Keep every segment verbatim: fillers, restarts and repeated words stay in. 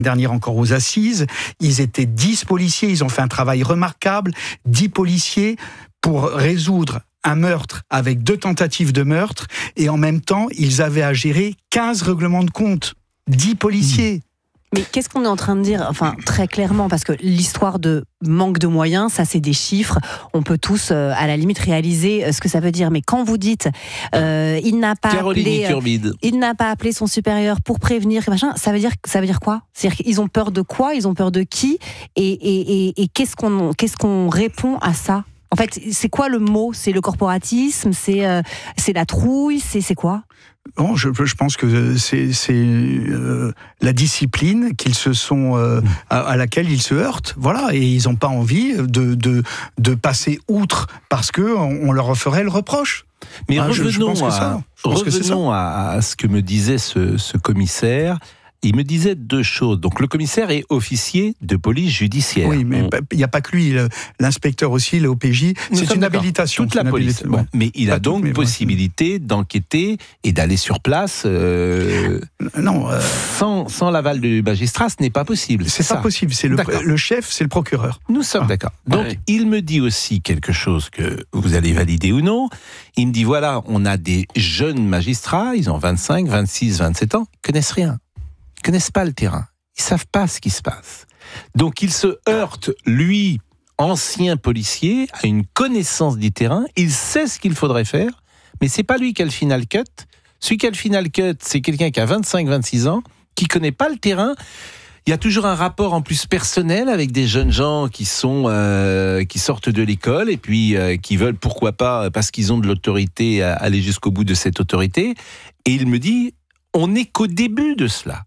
Dernier encore aux assises, ils étaient dix policiers, ils ont fait un travail remarquable, dix policiers pour résoudre un meurtre avec deux tentatives de meurtre, et en même temps, ils avaient à gérer quinze règlements de compte, dix policiers. Mais qu'est-ce qu'on est en train de dire, enfin très clairement, parce que l'histoire de manque de moyens, ça c'est des chiffres, on peut tous euh, à la limite réaliser euh, ce que ça veut dire. Mais quand vous dites, euh, il n'a pas appelé, euh, il n'a pas appelé son supérieur pour prévenir, machin, ça veut dire, ça veut dire quoi ? C'est-à-dire qu'ils ont peur de quoi ? Ils ont peur de qui ? Et, et, et, et qu'est-ce qu'on, qu'est-ce qu'on répond à ça ? En fait, c'est quoi le mot ? C'est le corporatisme ? C'est, euh, c'est la trouille ? C'est, c'est quoi ? Non, je, je pense que c'est, c'est euh, la discipline qu'ils se sont euh, à, à laquelle ils se heurtent, voilà, et ils n'ont pas envie de, de de passer outre parce que on, on leur ferait le reproche. Mais ah, revenons, je, je pense à, que ça. Je pense revenons que c'est ça. à, à ce que me disait ce, ce commissaire. Il me disait deux choses. Donc le commissaire est officier de police judiciaire. Oui, mais il On... n'y a pas que lui. L'inspecteur aussi, le O P J, Nous c'est une habilitation. Toute la police. Bon. Mais il pas a donc toute, mais possibilité ouais. d'enquêter et d'aller sur place. Euh, non, euh... sans, sans l'aval du magistrat, ce n'est pas possible. C'est, c'est pas ça. possible. C'est le, le chef, c'est le procureur. Nous sommes ah. d'accord. Donc ouais. il me dit aussi quelque chose que vous allez valider ou non. Il me dit voilà, on a des jeunes magistrats, ils ont vingt-cinq, vingt-six, vingt-sept ans, ils connaissent rien. Ils ne connaissent pas le terrain, ils ne savent pas ce qui se passe. Donc il se heurte, lui, ancien policier, à une connaissance du terrain, il sait ce qu'il faudrait faire, mais ce n'est pas lui qui a le final cut. Celui qui a le final cut, c'est quelqu'un qui a vingt-cinq, vingt-six ans, qui ne connaît pas le terrain. Il y a toujours un rapport en plus personnel avec des jeunes gens qui, sont, euh, qui sortent de l'école et puis euh, qui veulent, pourquoi pas, parce qu'ils ont de l'autorité, aller jusqu'au bout de cette autorité. Et il me dit, on n'est qu'au début de cela.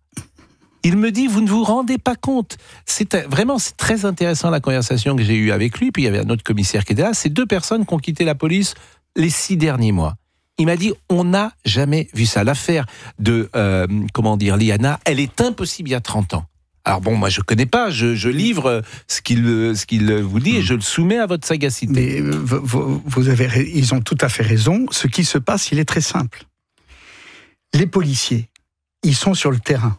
Il me dit, vous ne vous rendez pas compte. C'est vraiment c'est très intéressant la conversation que j'ai eue avec lui. Puis il y avait un autre commissaire qui était là. C'est deux personnes qui ont quitté la police les six derniers mois. Il m'a dit, on n'a jamais vu ça. L'affaire de, euh, comment dire, Liana, elle est impossible il y a trente ans. Alors bon, moi je ne connais pas, je, je livre ce qu'il, ce qu'il vous dit et je le soumets à votre sagacité. Mais vous, vous avez, ils ont tout à fait raison. Ce qui se passe, il est très simple. Les policiers, ils sont sur le terrain.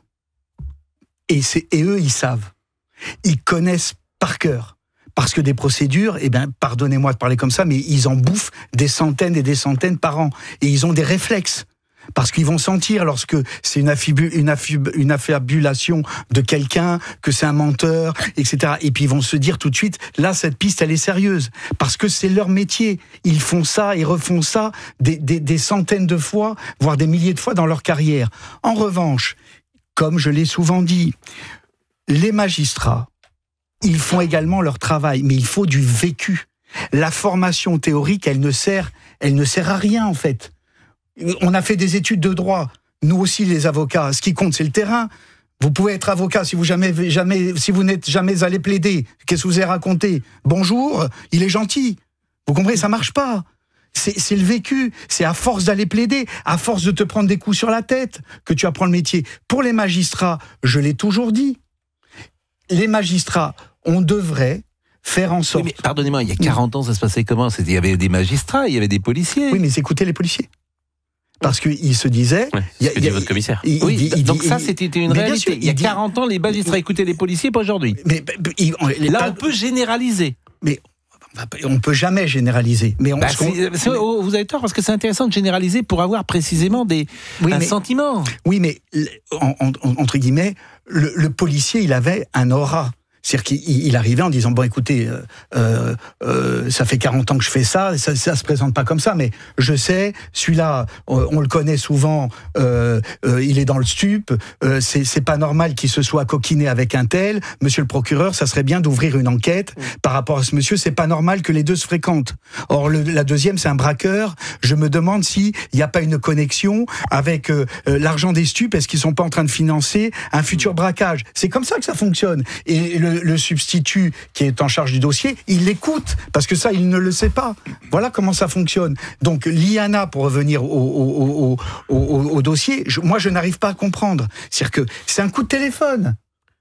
Et, c'est, et eux, ils savent. Ils connaissent par cœur. Parce que des procédures, eh ben, pardonnez-moi de parler comme ça, mais ils en bouffent des centaines et des centaines par an. Et ils ont des réflexes. Parce qu'ils vont sentir lorsque c'est une, affibu, une, affib, une affabulation de quelqu'un, que c'est un menteur, et cetera. Et puis ils vont se dire tout de suite, là, cette piste, elle est sérieuse. Parce que c'est leur métier. Ils font ça et refont ça des, des, des centaines de fois, voire des milliers de fois dans leur carrière. En revanche, comme je l'ai souvent dit, les magistrats, ils font également leur travail, mais il faut du vécu. La formation théorique, elle ne sert, elle ne sert à rien, en fait. On a fait des études de droit, nous aussi les avocats. Ce qui compte, c'est le terrain. Vous pouvez être avocat si vous, jamais, jamais, si vous n'êtes jamais allé plaider. Qu'est-ce que vous avez raconté ? Bonjour, il est gentil. Vous comprenez, ça marche pas. C'est, c'est le vécu, c'est à force d'aller plaider, à force de te prendre des coups sur la tête, que tu apprends le métier. Pour les magistrats, je l'ai toujours dit, les magistrats, on devrait faire en sorte... Oui, mais pardonnez-moi, il y a quarante ans, ça se passait comment ? C'était, il y avait des magistrats, il y avait des policiers. Oui, mais écoutez les policiers. Parce qu'il se disait... Ouais, c'est ce que dit votre commissaire. Il, oui, il, il, donc il, ça, c'était une réalité. Sûr, il y a quarante ans, les magistrats écoutaient les policiers, pas aujourd'hui. Mais, mais il, on, les, Là, on peut généraliser. Mais... On ne peut jamais généraliser. Mais on, bah c'est, c'est, vous avez tort, parce que c'est intéressant de généraliser pour avoir précisément des, oui, un mais, sentiment. Oui, mais en, en, entre guillemets, le, le policier, il avait un aura. C'est-à-dire qu'il il arrivait en disant, bon écoutez, euh, euh, euh, ça fait quarante ans que je fais ça, ça, ça se présente pas comme ça, mais je sais, celui-là, on, on le connaît souvent, euh, euh, il est dans le stup, euh, c'est, c'est pas normal qu'il se soit coquiné avec un tel, monsieur le procureur, ça serait bien d'ouvrir une enquête mmh. par rapport à ce monsieur, c'est pas normal que les deux se fréquentent. Or, le, la deuxième, c'est un braqueur, je me demande s'il n'y a pas une connexion avec euh, l'argent des stupes, est-ce qu'ils sont pas en train de financer un futur braquage ? C'est comme ça que ça fonctionne. Et le le substitut qui est en charge du dossier, il l'écoute, parce que ça, il ne le sait pas. Voilà comment ça fonctionne. Donc, Liana, pour revenir au, au, au, au, au, au dossier, je, moi, je n'arrive pas à comprendre. C'est-à-dire que c'est un coup de téléphone.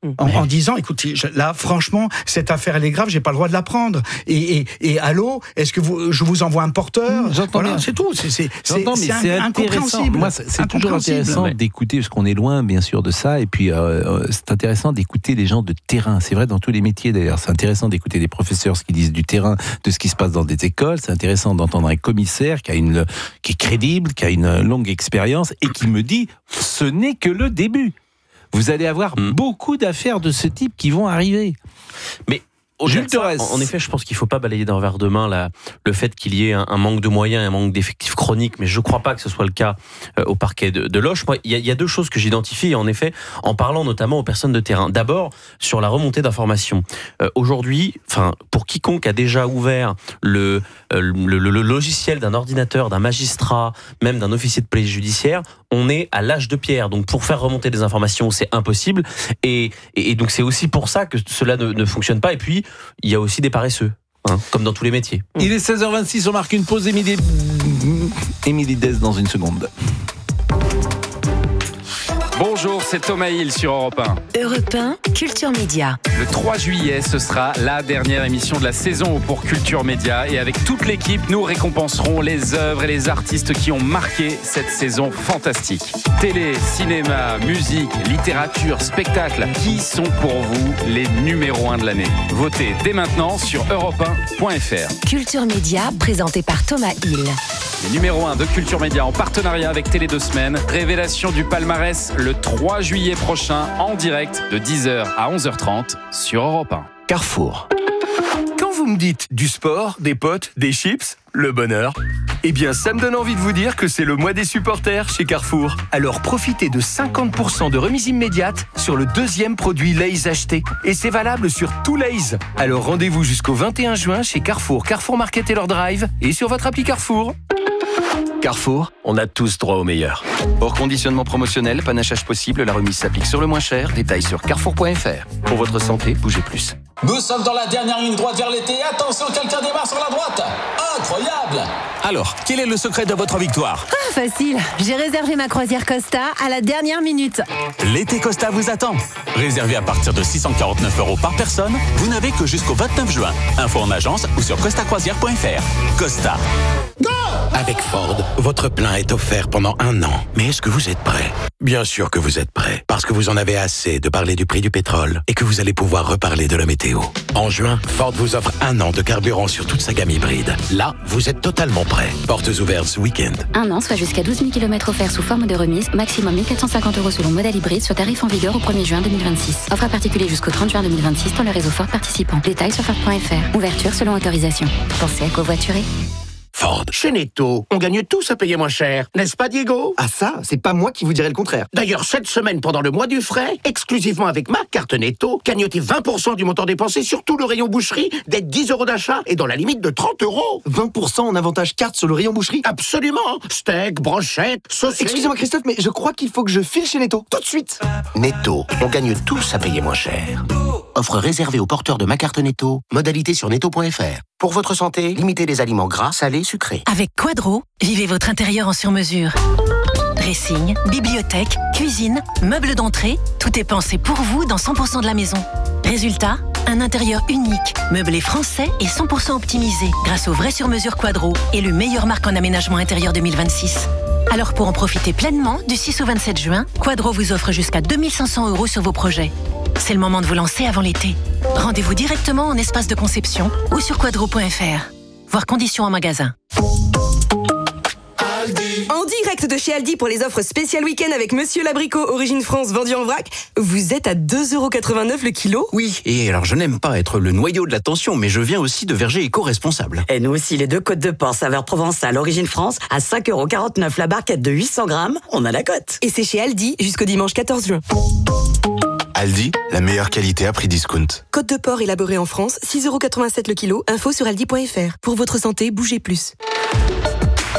En, en disant, écoutez, je, là, franchement, cette affaire, elle est grave, j'ai pas le droit de la prendre. Et, et, et allô, est-ce que vous, je vous envoie un porteur? J'entends Voilà, bien. c'est tout. C'est, c'est, J'entends, c'est, mais c'est c'est un, incompréhensible. Moi, c'est, c'est toujours Incompréhensible. intéressant Ouais. d'écouter, parce qu'on est loin, bien sûr, de ça. Et puis, euh, c'est intéressant d'écouter les gens de terrain. C'est vrai dans tous les métiers, d'ailleurs. C'est intéressant d'écouter des professeurs, ce qu'ils disent du terrain, de ce qui se passe dans des écoles. C'est intéressant d'entendre un commissaire qui a une, qui est crédible, qui a une longue expérience et qui me dit, ce n'est que le début. Vous allez avoir mmh. beaucoup d'affaires de ce type qui vont arriver. Mais Jules Torres. En effet, je pense qu'il ne faut pas balayer d'un revers de main la, le fait qu'il y ait un, un manque de moyens, un manque d'effectifs chroniques, mais je ne crois pas que ce soit le cas euh, au parquet de, de Loches. Moi, il y, y a deux choses que j'identifie, en effet, en parlant notamment aux personnes de terrain. D'abord, sur la remontée d'informations. Euh, aujourd'hui, pour quiconque a déjà ouvert le, euh, le, le, le logiciel d'un ordinateur, d'un magistrat, même d'un officier de police judiciaire, on est à l'âge de pierre. Donc, pour faire remonter des informations, c'est impossible. Et, et, et donc, c'est aussi pour ça que cela ne, ne fonctionne pas. Et puis, il y a aussi des paresseux, hein, comme dans tous les métiers. Il est seize heures vingt-six, on marque une pause. Émilie, Émilie Dez dans une seconde. Bonjour, c'est Thomas Hill sur Europe un. Europe un, Culture Média. Le trois juillet, ce sera la dernière émission de la saison pour Culture Média. Et avec toute l'équipe, nous récompenserons les œuvres et les artistes qui ont marqué cette saison fantastique. Télé, cinéma, musique, littérature, spectacle. Qui sont pour vous les numéros un de l'année? Votez dès maintenant sur europe un point f r. Culture Média, présenté par Thomas Hill. Les numéros un de Culture Média en partenariat avec Télé deux Semaines. Révélation du palmarès le trois juillet prochain en direct de dix heures à onze heures trente sur Europe un. Carrefour. Quand vous me dites du sport, des potes, des chips, le bonheur, eh bien ça me donne envie de vous dire que c'est le mois des supporters chez Carrefour. Alors profitez de cinquante pour cent de remise immédiate sur le deuxième produit Lay's acheté. Et c'est valable sur tout Lay's. Alors rendez-vous jusqu'au vingt et un juin chez Carrefour, Carrefour Market et leur drive et sur votre appli Carrefour. Carrefour, on a tous droit au meilleur. Hors conditionnement promotionnel, panachage possible, la remise s'applique sur le moins cher. Détails sur carrefour point f r. Pour votre santé, bougez plus. Nous sommes dans la dernière ligne droite vers l'été. Attention, quelqu'un démarre sur la droite. Incroyable! Alors, quel est le secret de votre victoire? Ah, facile. J'ai réservé ma croisière Costa à la dernière minute. L'été Costa vous attend. Réservé à partir de six cent quarante-neuf euros par personne, vous n'avez que jusqu'au vingt-neuf juin. Info en agence ou sur costa croisière point f r. Costa. Go! Avec Ford, votre plein est offert pendant un an. Mais est-ce que vous êtes prêt? Bien sûr que vous êtes prêt, parce que vous en avez assez de parler du prix du pétrole et que vous allez pouvoir reparler de la météo. En juin, Ford vous offre un an de carburant sur toute sa gamme hybride. Là, vous êtes totalement prêt. Portes ouvertes ce week-end. Un an, soit jusqu'à douze mille kilomètres offerts sous forme de remise, maximum mille quatre cent cinquante euros selon modèle hybride, sur tarif en vigueur au premier juin deux mille vingt-six. Offre à particulier jusqu'au trente juin deux mille vingt-six dans le réseau Ford participant. Détails sur Ford point f r. Ouverture selon autorisation. Pensez à covoiturer. Ford. Chez Netto, on gagne tous à payer moins cher, n'est-ce pas Diego? Ah ça, c'est pas moi qui vous dirais le contraire. D'ailleurs, cette semaine, pendant le mois du frais, exclusivement avec ma carte Netto, gagnotez vingt pour cent du montant dépensé sur tout le rayon boucherie, dès dix euros d'achat et dans la limite de trente euros. vingt pour cent en avantage carte sur le rayon boucherie? Absolument. Steak, brochette, saucisses... Excusez-moi Christophe, mais je crois qu'il faut que je file chez Netto, tout de suite. Netto, on gagne tous à payer moins cher. Offre réservée aux porteurs de ma carte Netto, modalité sur netto point f r. Pour votre santé, limitez les aliments gras, salés, sucrés. Avec Quadro, vivez votre intérieur en sur-mesure. Dressing, bibliothèque, cuisine, meubles d'entrée, tout est pensé pour vous dans cent pour cent de la maison. Résultat, un intérieur unique, meublé français et cent pour cent optimisé grâce au vrai sur-mesure Quadro, élu meilleure marque en aménagement intérieur deux mille vingt-six. Alors pour en profiter pleinement, du six au vingt-sept juin, Quadro vous offre jusqu'à deux mille cinq cents euros sur vos projets. C'est le moment de vous lancer avant l'été. Rendez-vous directement en espace de conception ou sur quadro point f r. Voir conditions en magasin. En direct de chez Aldi pour les offres spéciales week-end avec Monsieur Labricot, origine France, vendu en vrac. Vous êtes à deux euros quatre-vingt-neuf le kilo? Oui, et alors je n'aime pas être le noyau de l'attention, mais je viens aussi de Verger éco-responsable. Et nous aussi, les deux côtes de porc saveur provençale, origine France, à cinq euros quarante-neuf la barquette de huit cents grammes, on a la cote. Et c'est chez Aldi jusqu'au dimanche quatorze juin. Aldi, la meilleure qualité à prix discount. Côte de porc élaborée en France, six euros quatre-vingt-sept le kilo. Info sur aldi point f r. Pour votre santé, bougez plus.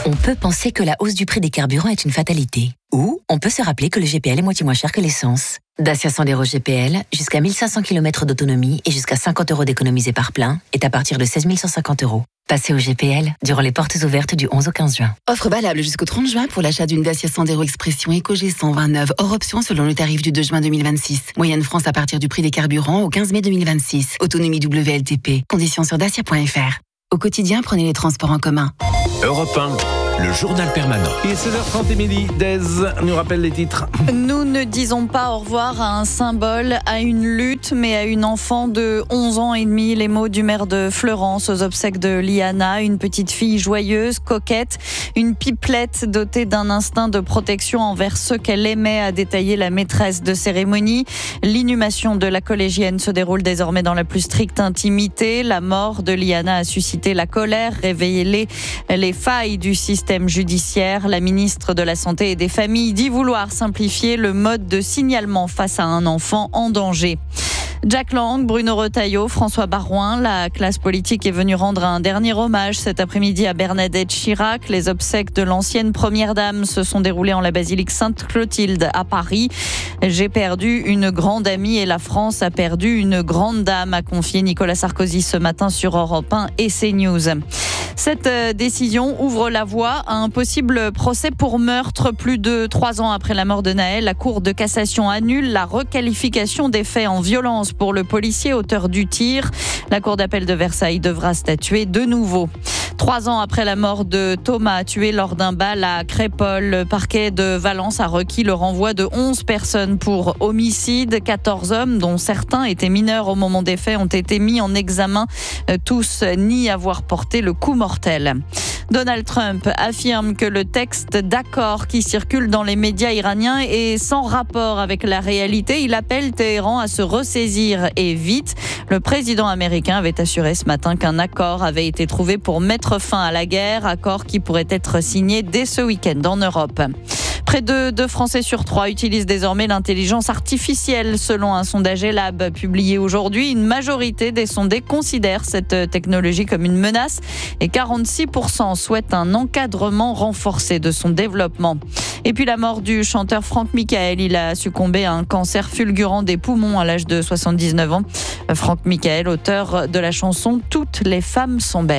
On peut penser que la hausse du prix des carburants est une fatalité. Ou on peut se rappeler que le G P L est moitié moins cher que l'essence. Dacia Sandero G P L, jusqu'à mille cinq cents kilomètres d'autonomie et jusqu'à cinquante euros d'économisés par plein, est à partir de seize mille cent cinquante euros. Passez au G P L durant les portes ouvertes du onze au quinze juin. Offre valable jusqu'au trente juin pour l'achat d'une Dacia Sandero Expression EcoG cent vingt-neuf, hors option selon le tarif du deux juin deux mille vingt-six. Moyenne France à partir du prix des carburants au quinze mai deux mille vingt-six. Autonomie W L T P. Conditions sur dacia point f r. Au quotidien, prenez les transports en commun. Europe un, le journal permanent. Il est seize heures trente, Émilie. Dez nous rappelle les titres. Nous ne disons pas au revoir à un symbole, à une lutte, mais à une enfant de onze ans et demi. Les mots du maire de Fleurance aux obsèques de Liana, une petite fille joyeuse, coquette, une pipelette dotée d'un instinct de protection envers ceux qu'elle aimait, a détaillé la maîtresse de cérémonie. L'inhumation de la collégienne se déroule désormais dans la plus stricte intimité. La mort de Liana a suscité la colère, réveillé les, les failles du système judiciaire. La ministre de la Santé et des Familles dit vouloir simplifier le mode de signalement face à un enfant en danger. Jack Lang, Bruno Retailleau, François Baroin, la classe politique est venue rendre un dernier hommage cet après-midi à Bernadette Chirac. Les obsèques de l'ancienne première dame se sont déroulées en la basilique Sainte-Clotilde à Paris. J'ai perdu une grande amie et la France a perdu une grande dame, a confié Nicolas Sarkozy ce matin sur Europe un et CNews. Cette décision ouvre la voie à un possible procès pour meurtre. Plus de trois ans après la mort de Naël, la Cour de cassation annule la requalification des faits en violence pour le policier auteur du tir. La Cour d'appel de Versailles devra statuer de nouveau. Trois ans après la mort de Thomas, tué lors d'un bal à Crépol, le parquet de Valence a requis le renvoi de onze personnes pour homicide. quatorze hommes, dont certains étaient mineurs au moment des faits, ont été mis en examen. Tous nient avoir porté le coup mortel. Donald Trump affirme que le texte d'accord qui circule dans les médias iraniens est sans rapport avec la réalité. Il appelle Téhéran à se ressaisir et vite. Le président américain avait assuré ce matin qu'un accord avait été trouvé pour mettre fin à la guerre, accord qui pourrait être signé dès ce week-end en Europe. Près de deux Français sur trois utilisent désormais l'intelligence artificielle. Selon un sondage Elab publié aujourd'hui, une majorité des sondés considèrent cette technologie comme une menace et quarante-six pour cent souhaitent un encadrement renforcé de son développement. Et puis la mort du chanteur Franck Michael. Il a succombé à un cancer fulgurant des poumons à l'âge de soixante-dix-neuf ans. Franck Michael, auteur de la chanson « Toutes les femmes sont belles ».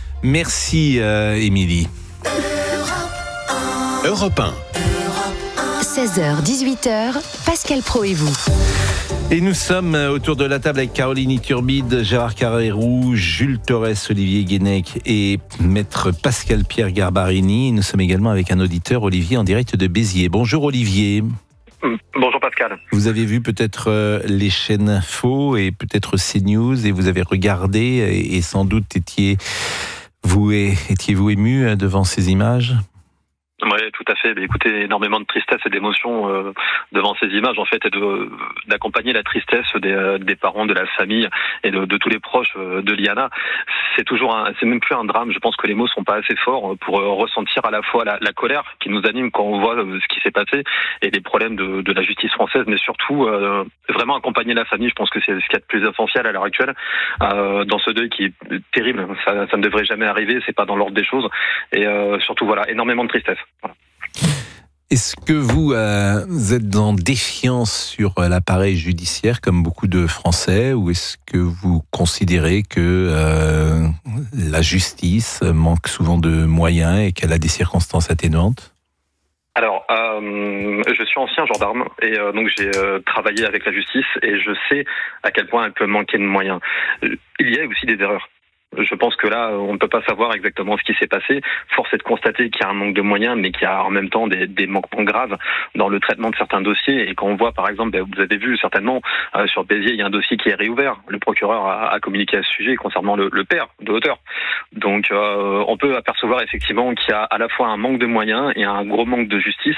Merci euh, Émilie. Europe un. seize heures dix-huit heures, Pascal Praud et vous. Et nous sommes autour de la table avec Caroline Iturbide, Gérard Carrérou, Jules Torres, Olivier Guénec et maître Pascal-Pierre Garbarini. Nous sommes également avec un auditeur, Olivier, en direct de Béziers. Bonjour Olivier. Bonjour Pascal. Vous avez vu peut-être euh, les chaînes info et peut-être CNews et vous avez regardé et, et sans doute étiez-vous étiez-vous ému devant ces images ? Oui, tout à fait. Mais écoutez, énormément de tristesse et d'émotion euh, devant ces images, en fait, et de, d'accompagner la tristesse des, euh, des parents, de la famille et de, de tous les proches euh, de Liana. C'est toujours un, c'est même plus un drame. Je pense que les mots sont pas assez forts pour euh, ressentir à la fois la, la colère qui nous anime quand on voit euh, ce qui s'est passé et les problèmes de, de la justice française, mais surtout euh, vraiment accompagner la famille. Je pense que c'est ce qu'il y a de plus essentiel à l'heure actuelle euh, dans ce deuil qui est terrible. Ça, ça ne devrait jamais arriver. C'est pas dans l'ordre des choses. Et euh, surtout, voilà, énormément de tristesse. Voilà. Est-ce que vous, euh, vous êtes en défiance sur l'appareil judiciaire comme beaucoup de Français ou est-ce que vous considérez que euh, la justice manque souvent de moyens et qu'elle a des circonstances atténuantes ? Alors, euh, je suis ancien gendarme et euh, donc j'ai euh, travaillé avec la justice et je sais à quel point elle peut manquer de moyens. Il y a aussi des erreurs. Je pense que là, on ne peut pas savoir exactement ce qui s'est passé. Force est de constater qu'il y a un manque de moyens, mais qu'il y a en même temps des, des manquements graves dans le traitement de certains dossiers. Et quand on voit, par exemple, vous avez vu certainement, euh, sur Béziers, il y a un dossier qui est réouvert. Le procureur a, a communiqué à ce sujet concernant le, le père de l'auteur. Donc, euh, on peut apercevoir effectivement qu'il y a à la fois un manque de moyens et un gros manque de justice.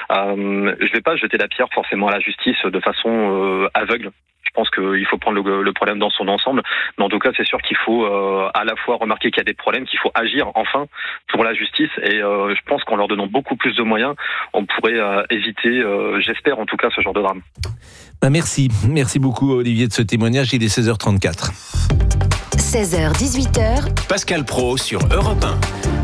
Euh, je ne vais pas jeter la pierre forcément à la justice de façon euh, aveugle. Je pense qu'il faut prendre le, le problème dans son ensemble. Mais en tout cas, c'est sûr qu'il faut euh, à la fois remarquer qu'il y a des problèmes, qu'il faut agir enfin pour la justice. Et euh, je pense qu'en leur donnant beaucoup plus de moyens, on pourrait euh, éviter, euh, j'espère en tout cas, ce genre de drame. Bah merci. Merci beaucoup Olivier de ce témoignage. Il est seize heures trente-quatre. seize heures dix-huit heures. Pascal Praud sur Europe un.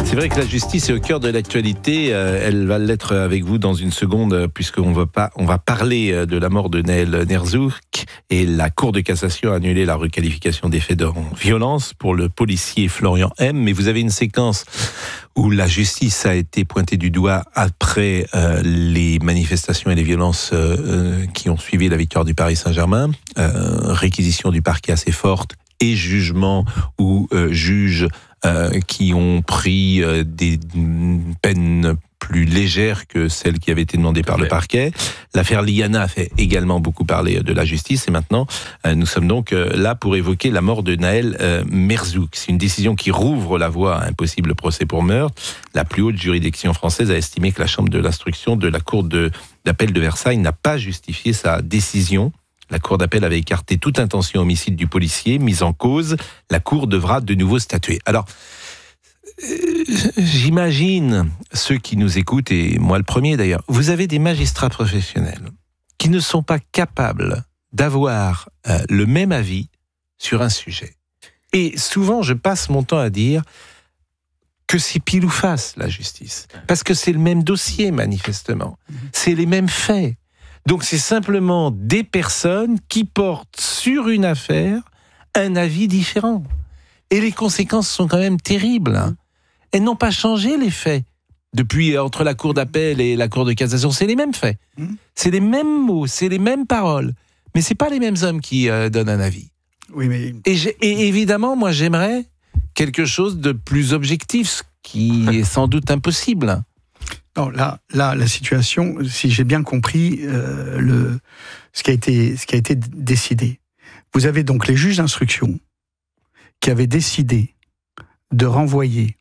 C'est vrai que la justice est au cœur de l'actualité. Elle va l'être avec vous dans une seconde, puisqu'on va, pas, on va parler de la mort de Nahel Nerzouk. Et la Cour de cassation a annulé la requalification des faits de violence pour le policier Florian M. Mais vous avez une séquence où la justice a été pointée du doigt après euh, les manifestations et les violences euh, qui ont suivi la victoire du Paris Saint-Germain. Euh, réquisition du parquet assez forte et jugement ou euh, juges euh, qui ont pris euh, des peines plus légères que celles qui avaient été demandées par le parquet. L'affaire Liana a fait également beaucoup parler de la justice et maintenant euh, nous sommes donc euh, là pour évoquer la mort de Nahel euh, Nerzouk. C'est une décision qui rouvre la voie à un possible procès pour meurtre. La plus haute juridiction française a estimé que la chambre de l'instruction de la cour de, d'appel de Versailles n'a pas justifié sa décision. La cour d'appel avait écarté toute intention homicide du policier, mise en cause. La cour devra de nouveau statuer. Alors, euh, j'imagine ceux qui nous écoutent, et moi le premier d'ailleurs, vous avez des magistrats professionnels qui ne sont pas capables d'avoir euh, le même avis sur un sujet. Et souvent, je passe mon temps à dire que c'est pile ou face, la justice. Parce que c'est le même dossier, manifestement. C'est les mêmes faits. Donc c'est simplement des personnes qui portent sur une affaire un avis différent. Et les conséquences sont quand même terribles. Elles n'ont pas changé les faits. Depuis, entre la cour d'appel et la cour de cassation, c'est les mêmes faits. C'est les mêmes mots, c'est les mêmes paroles. Mais c'est pas les mêmes hommes qui euh, donnent un avis. Oui, mais... et, et évidemment, moi j'aimerais quelque chose de plus objectif, ce qui est sans doute impossible. Non, là, là, la situation, si j'ai bien compris euh, le, ce, qui a été, ce qui a été décidé. Vous avez donc les juges d'instruction qui avaient décidé de renvoyer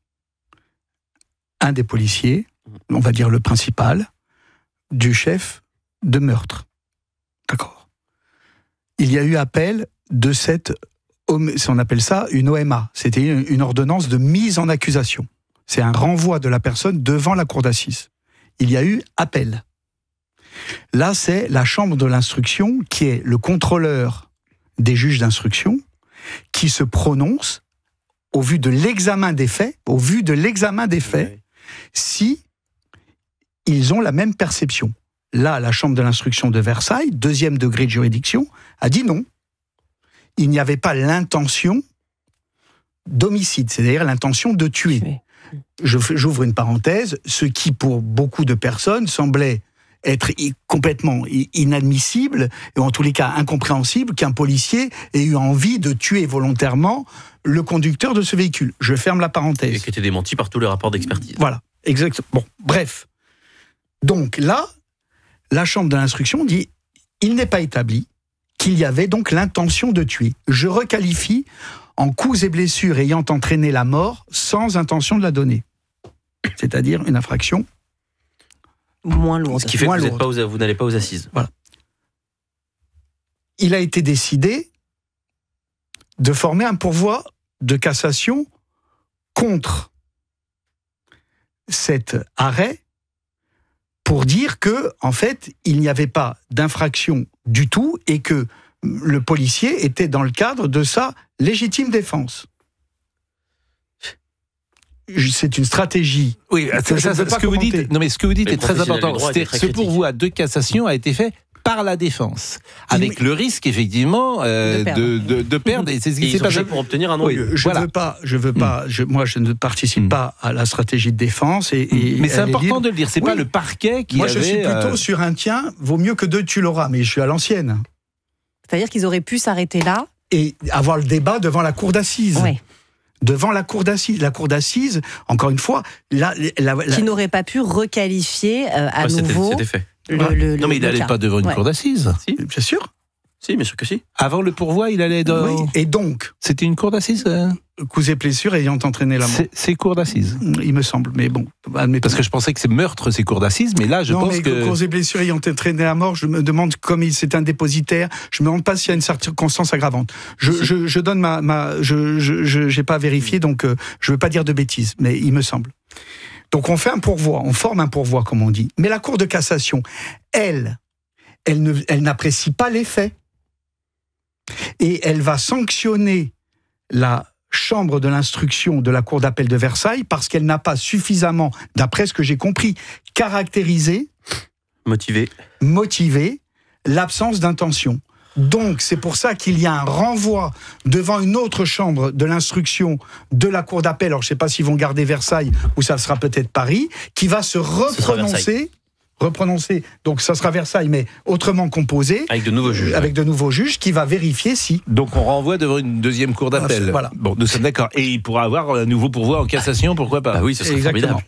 un des policiers, on va dire le principal, du chef de meurtre. D'accord. Il y a eu appel de cette, on appelle ça une O M A, c'était une, une ordonnance de mise en accusation. C'est un renvoi de la personne devant la cour d'assises. Il y a eu appel. Là, c'est la chambre de l'instruction qui est le contrôleur des juges d'instruction qui se prononce au vu de l'examen des faits, au vu de l'examen des faits, oui. si ils ont la même perception. Là, la chambre de l'instruction de Versailles, deuxième degré de juridiction, a dit non. Il n'y avait pas l'intention d'homicide, c'est-à-dire l'intention de tuer. Oui. Je, j'ouvre une parenthèse, ce qui pour beaucoup de personnes semblait être complètement inadmissible, et en tous les cas incompréhensible, qu'un policier ait eu envie de tuer volontairement le conducteur de ce véhicule. Je ferme la parenthèse. Et qui était démenti par tous les rapports d'expertise. Voilà, exactement. Bon, bref. Donc là, la chambre de l'instruction dit, il n'est pas établi qu'il y avait donc l'intention de tuer. Je requalifie en coups et blessures ayant entraîné la mort sans intention de la donner. C'est-à-dire une infraction moins lourde. Ce qui fait que vous, êtes pas aux, vous n'allez pas aux assises. Voilà. Il a été décidé de former un pourvoi de cassation contre cet arrêt pour dire que, en fait, il n'y avait pas d'infraction du tout et que le policier était dans le cadre de sa légitime défense. C'est une stratégie. Oui, ça, ça, ce que vous dites, non mais ce que vous dites est très important. C'est, ce pourvoi de cassation a été fait par la défense, avec le risque effectivement euh, de, perdre. De, de, de perdre. Et c'est ce qui s'est passé pour obtenir un non. Oui, je voilà. veux pas, je veux pas. Je, moi, je ne participe mmh. pas à la stratégie de défense. Et, et mais c'est important de le dire. C'est oui. pas le parquet qui. Moi, avait, je suis plutôt euh... sur un tien. Vaut mieux que deux, tu l'auras. Mais je suis à l'ancienne. C'est-à-dire qu'ils auraient pu s'arrêter là et avoir le débat devant la cour d'assises. Oui. Devant la cour d'assises. La cour d'assises, encore une fois, la, la, la, qui n'aurait pas pu requalifier euh, à ouais, nouveau. C'était, c'était fait. Le, ouais. le, non, mais il n'allait pas devant une ouais. cour d'assises. Si. Bien sûr. Si, bien sûr que si. Avant le pourvoi, il allait dans. Oui. Et donc. C'était une cour d'assises euh... Coups et blessures ayant entraîné la mort. C'est, c'est cour d'assises. Il me semble, mais bon. Parce que je pensais que c'est meurtre, c'est cour d'assises, mais là, je non, pense mais que. Coups et blessures ayant entraîné la mort, je me demande, comme il, c'est un dépositaire, je me demande pas s'il y a une circonstance aggravante. Je, si. je, je donne ma. ma je, je, je, j'ai pas vérifié, donc euh, je veux pas dire de bêtises, mais il me semble. Donc on fait un pourvoi, on forme un pourvoi, comme on dit. Mais la Cour de cassation, elle, elle, ne, elle n'apprécie pas les faits. Et elle va sanctionner la chambre de l'instruction de la Cour d'appel de Versailles parce qu'elle n'a pas suffisamment, d'après ce que j'ai compris, caractérisé, motivé, motivé l'absence d'intention. Donc, c'est pour ça qu'il y a un renvoi devant une autre chambre de l'instruction de la Cour d'appel. Alors, je ne sais pas s'ils vont garder Versailles ou ça sera peut-être Paris, qui va se reprononcer. Reprononcer. Donc, ça sera Versailles, mais autrement composé. Avec de nouveaux juges. Avec de nouveaux juges qui va vérifier si. Donc, on renvoie devant une deuxième Cour d'appel. Ah, voilà. Bon, nous sommes d'accord. Et il pourra avoir un nouveau pourvoi en cassation, pourquoi pas? Ah oui, ce serait Exactement. formidable.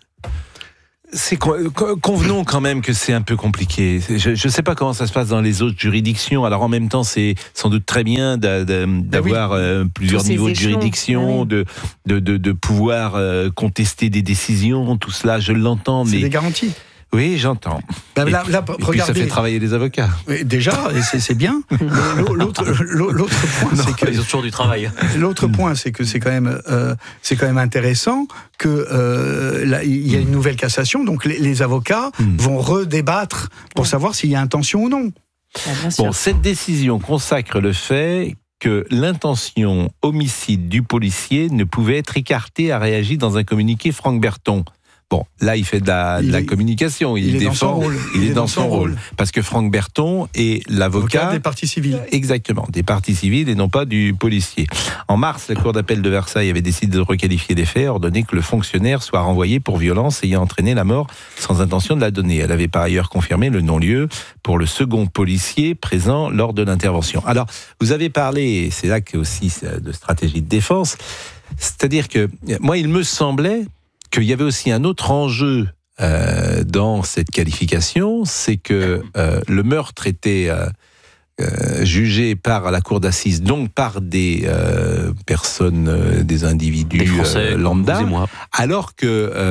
C'est convenons quand même que c'est un peu compliqué. Je ne sais pas comment ça se passe dans les autres juridictions. Alors en même temps, c'est sans doute très bien d'a, d'a, d'avoir oui. euh, plusieurs Tous niveaux de échelons. juridiction, oui. de, de, de, de pouvoir euh, contester des décisions. Tout cela, je l'entends. C'est mais... des garanties. Oui, j'entends. Là, là, là, et regardez. puis ça fait travailler les avocats. Oui, déjà, et c'est, c'est bien. L'autre, l'autre point, non, c'est que ils ont toujours du travail. L'autre point, c'est que c'est quand même, euh, c'est quand même intéressant que euh, là, il y a une nouvelle cassation, donc les, les avocats mmh. vont redébattre pour mmh. savoir s'il y a intention ou non. Ah, bon, cette décision consacre le fait que l'intention homicide du policier ne pouvait être écartée, a réagi dans un communiqué Franck Berton. Bon, là, il fait de la, de la est, communication. Il, il est défend, dans son rôle. Il, il est dans, dans son, son rôle. rôle. Parce que Franck Berton est l'avocat... Avocat des parties civiles. Exactement, des parties civiles et non pas du policier. En mars, la Cour d'appel de Versailles avait décidé de requalifier les faits, ordonné que le fonctionnaire soit renvoyé pour violence ayant entraîné la mort sans intention de la donner. Elle avait par ailleurs confirmé le non-lieu pour le second policier présent lors de l'intervention. Alors, vous avez parlé, et c'est là qu'il y a aussi de stratégie de défense, c'est-à-dire que, moi, il me semblait qu'il y avait aussi un autre enjeu euh, dans cette qualification, c'est que euh, le meurtre était euh, euh, jugé par la cour d'assises, donc par des euh, personnes, euh, des individus des Français, euh, lambda, alors que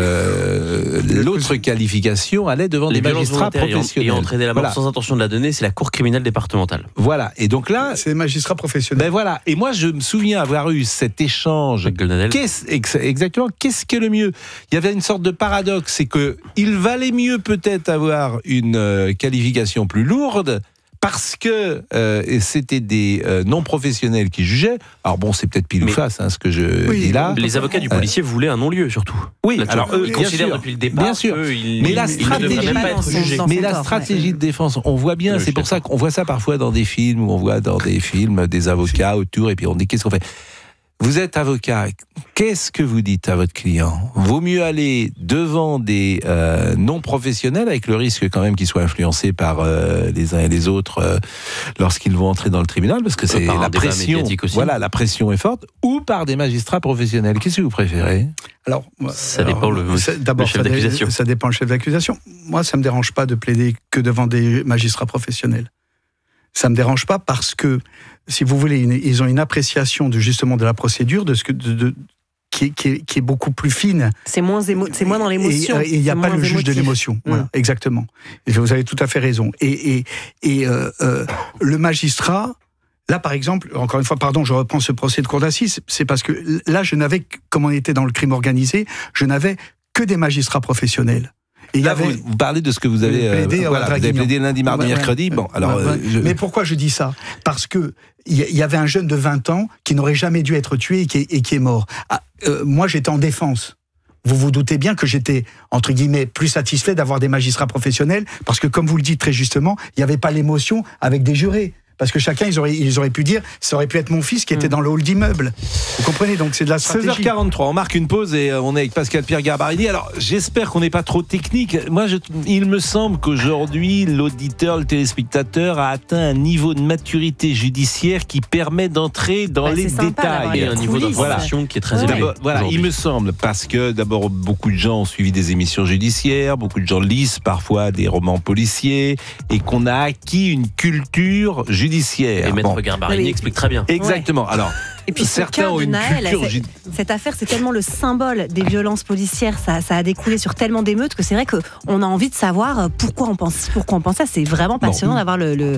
euh, l'autre qualification allait devant les des magistrats professionnels. Et entraîner la mort voilà. sans intention de la donner, c'est la cour criminelle départementale. Voilà, et donc là... C'est les magistrats professionnels. Ben voilà, et moi je me souviens avoir eu cet échange. Qu'est-ce, exactement, qu'est-ce qui est le mieux? Il y avait une sorte de paradoxe, c'est qu'il valait mieux peut-être avoir une euh, qualification plus lourde, parce que euh, c'était des euh, non-professionnels qui jugeaient. Alors bon, c'est peut-être pile ou face, hein, ce que je oui, dis là. Les avocats du policier euh, voulaient un non-lieu, surtout. Oui, là, alors eux, ils considèrent depuis le départ bien sûr. Ils, mais la ils stratégie, ne devraient même pas être jugés. Mais la stratégie de défense, on voit bien, c'est pour ça qu'on voit ça parfois dans des films, où on voit dans des films des avocats autour, et puis on dit qu'est-ce qu'on fait? Vous êtes avocat, qu'est-ce que vous dites à votre client? Vaut mieux aller devant des euh, non-professionnels, avec le risque quand même qu'ils soient influencés par euh, les uns et les autres euh, lorsqu'ils vont entrer dans le tribunal, parce que c'est la pression, voilà, la pression est forte, ou par des magistrats professionnels. Qu'est-ce que vous préférez? Alors, ça alors, dépend le, ça, d'abord, le chef ça d'accusation. Dé, ça dépend le chef d'accusation. Moi, ça me dérange pas de plaider que devant des magistrats professionnels. Ça me dérange pas parce que, si vous voulez, une, ils ont une appréciation de justement de la procédure, de ce que, de, de, qui, est, qui, est, qui est beaucoup plus fine. C'est moins, émo, c'est moins dans l'émotion. Et il n'y a pas le juge de l'émotion. Mmh. Voilà, exactement. Et vous avez tout à fait raison. Et, et, et euh, euh, le magistrat, là par exemple, encore une fois, pardon, je reprends ce procès de cour d'assises, c'est parce que là, je n'avais, comme on était dans le crime organisé, je n'avais que des magistrats professionnels. Et là, avait, vous, vous parlez de ce que vous avez plaidé, euh, voilà, vous avez plaidé lundi, mardi, ouais, mercredi. Bon, alors, ouais, ouais. Je... Mais pourquoi je dis ça? Parce que il y, y avait un jeune de vingt ans qui n'aurait jamais dû être tué et qui est, et qui est mort. Ah, euh, moi, j'étais en défense. Vous vous doutez bien que j'étais, entre guillemets, plus satisfait d'avoir des magistrats professionnels, parce que, comme vous le dites très justement, il n'y avait pas l'émotion avec des jurés. Parce que chacun, ils auraient, ils auraient pu dire, ça aurait pu être mon fils qui était dans le hall d'immeuble. Vous comprenez, donc c'est de la stratégie. seize heures quarante-trois, on marque une pause et on est avec Pascal-Pierre Garbarini. Alors, j'espère qu'on n'est pas trop technique. Moi, je, il me semble qu'aujourd'hui, l'auditeur, le téléspectateur a atteint un niveau de maturité judiciaire qui permet d'entrer dans bah, les détails. Et un niveau d'information voilà. qui est très élevé. Ouais. Voilà, il me semble, parce que d'abord, beaucoup de gens ont suivi des émissions judiciaires, beaucoup de gens lisent parfois des romans policiers, et qu'on a acquis une culture judiciaire. Judiciaire. Et Maître bon. Garbarini oui. explique très bien. Exactement. Ouais. Alors, et puis certains ont une Naël, culture. Cette, cette affaire, c'est tellement le symbole des violences policières. Ça, ça a découlé sur tellement d'émeutes que c'est vrai qu'on a envie de savoir pourquoi on pense, pourquoi on pense ça. C'est vraiment passionnant bon. d'avoir le, le,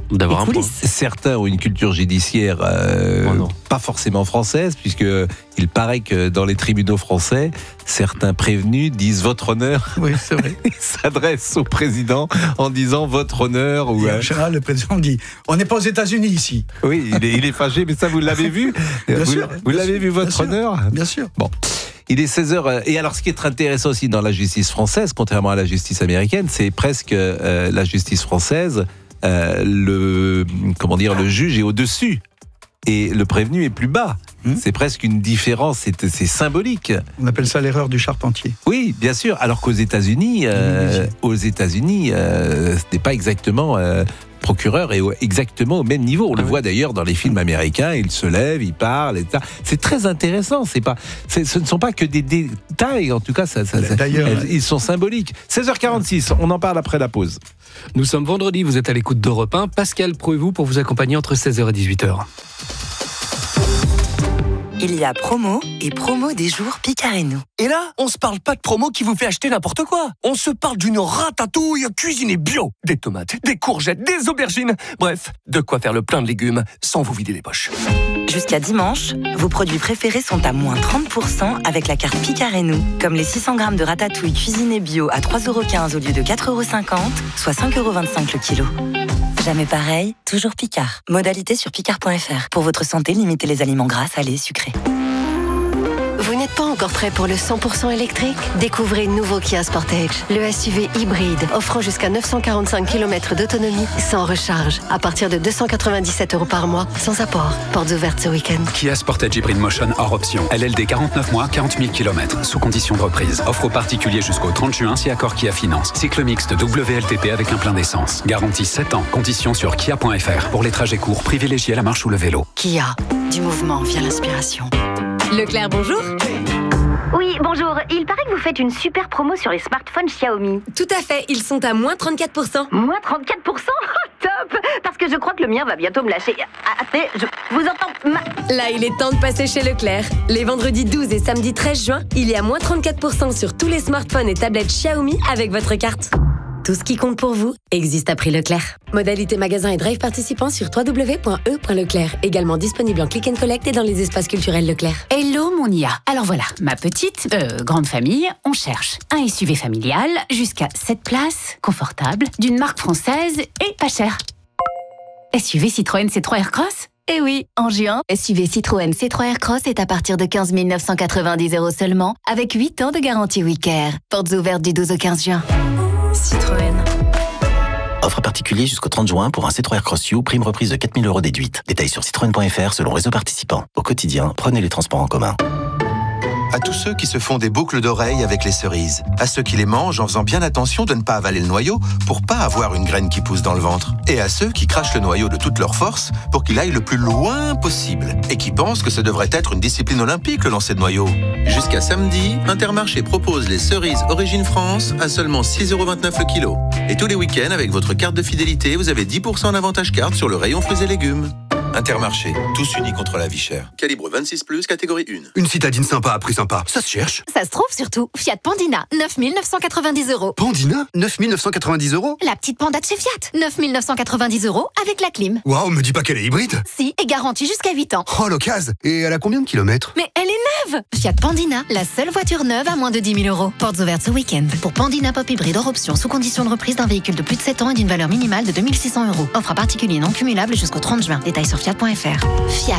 d'avoir un point. Certains ont une culture judiciaire euh, oh pas forcément française, puisque il paraît que dans les tribunaux français, certains prévenus disent votre honneur. Oui, c'est vrai. Ils s'adressent au président en disant votre honneur. Ou, en général, le président dit on n'est pas aux États-Unis ici. Oui, il est, il est fâché, mais ça vous l'avez vu. Bien vous, sûr. Vous bien l'avez sûr, vu votre bien honneur. Sûr, bien sûr. Bon. Il est seize heures. Et alors, ce qui est très intéressant aussi dans la justice française, contrairement à la justice américaine, c'est presque euh, la justice française. Euh, le comment dire, le juge est au-dessus et le prévenu est plus bas. Mmh. C'est presque une différence. C'est, c'est symbolique. On appelle ça l'erreur du charpentier. Oui, bien sûr. Alors qu'aux États-Unis, euh, aux États-Unis, euh, ce n'est pas exactement. Euh, procureur est exactement au même niveau. On le voit d'ailleurs dans les films américains. Il se lève, il parle, et cetera. C'est très intéressant. C'est pas, c'est, ce ne sont pas que des détails. En tout cas, ça, ça, ça, d'ailleurs, elles, ils sont symboliques. seize heures quarante-six. On en parle après la pause. Nous sommes vendredi. Vous êtes à l'écoute d'Europe un. Pascal Pro et vous pour vous accompagner entre seize heures et dix-huit heures. Il y a promo et promo des jours Picarenou. Et là, on se parle pas de promo qui vous fait acheter n'importe quoi. On se parle d'une ratatouille cuisinée bio. Des tomates, des courgettes, des aubergines. Bref, de quoi faire le plein de légumes sans vous vider les poches. Jusqu'à dimanche, vos produits préférés sont à moins trente pour cent avec la carte Picarenou. Comme les six cents grammes de ratatouille cuisinée bio à trois euros quinze au lieu de quatre euros cinquante, soit cinq euros vingt-cinq le kilo. Jamais pareil, toujours Picard. Modalité sur picard point f r. Pour votre santé, limitez les aliments gras, salés, sucrés. Vous n'êtes pas encore prêt pour le cent pour cent électrique ? Découvrez le nouveau Kia Sportage, le S U V hybride offrant jusqu'à neuf cent quarante-cinq kilomètres d'autonomie sans recharge, à partir de deux cent quatre-vingt-dix-sept euros par mois, sans apport. Portes ouvertes ce week-end. Kia Sportage Hybrid Motion hors option. L L D quarante-neuf mois, quarante mille kilomètres, sous condition de reprise. Offre aux particuliers jusqu'au trente juin si accord Kia Finance. Cycle mixte W L T P avec un plein d'essence. Garantie sept ans. Conditions sur kia point f r. Pour les trajets courts, privilégiez la marche ou le vélo. Kia, du mouvement vient l'inspiration. Leclerc, bonjour. Oui, bonjour. Il paraît que vous faites une super promo sur les smartphones Xiaomi. Tout à fait, ils sont à moins trente-quatre pour cent. Moins trente-quatre pour cent Top. Parce que je crois que le mien va bientôt me lâcher. Attendez, je vous entends ma... Là, il est temps de passer chez Leclerc. Les vendredis douze et samedi treize juin, il y a moins trente-quatre pour cent sur tous les smartphones et tablettes Xiaomi avec votre carte. Tout ce qui compte pour vous existe à prix Leclerc. Modalité magasin et drive participants sur w w w point e point leclerc. Également disponible en click and collect et dans les espaces culturels Leclerc. Hello mon I A. Alors voilà, ma petite, euh, grande famille, on cherche un S U V familial jusqu'à sept places, confortable, d'une marque française et pas cher. S U V Citroën C trois Aircross ? Eh oui, en juin, S U V Citroën C trois Aircross est à partir de quinze mille neuf cent quatre-vingt-dix euros seulement, avec huit ans de garantie WeCare. Portes ouvertes du douze au quinze juin. Citroën. Offre particulier jusqu'au trente juin pour un C trois Aircross U, prime reprise de quatre mille euros déduite. Détails sur citroën point f r selon réseau participant. Au quotidien, prenez les transports en commun. À tous ceux qui se font des boucles d'oreilles avec les cerises. À ceux qui les mangent en faisant bien attention de ne pas avaler le noyau pour pas avoir une graine qui pousse dans le ventre. Et à ceux qui crachent le noyau de toute leur force pour qu'il aille le plus loin possible. Et qui pensent que ça devrait être une discipline olympique, le lancer de noyau. Jusqu'à samedi, Intermarché propose les cerises Origine France à seulement six euros vingt-neuf le kilo. Et tous les week-ends, avec votre carte de fidélité, vous avez dix pour cent d'avantage carte sur le rayon fruits et légumes. Intermarché, tous unis contre la vie chère. Calibre vingt-six plus, catégorie un. Une citadine sympa à prix sympa, ça se cherche. Ça se trouve surtout. Fiat Pandina, neuf mille neuf cent quatre-vingt-dix euros. Pandina, neuf mille neuf cent quatre-vingt-dix euros. La petite panda de chez Fiat, neuf mille neuf cent quatre-vingt-dix euros avec la clim. Waouh, me dis pas qu'elle est hybride. Si, et garantie jusqu'à huit ans. Oh, l'occasion. Et elle a combien de kilomètres? Mais elle est neuve. Fiat Pandina, la seule voiture neuve à moins de dix mille euros. Portes ouvertes ce week-end. Pour Pandina Pop Hybride hors option, sous condition de reprise d'un véhicule de plus de sept ans et d'une valeur minimale de deux mille six cents euros. Offre à particulier non cumulable jusqu'au trente juin. Détails sur fiat point f r. Fiat.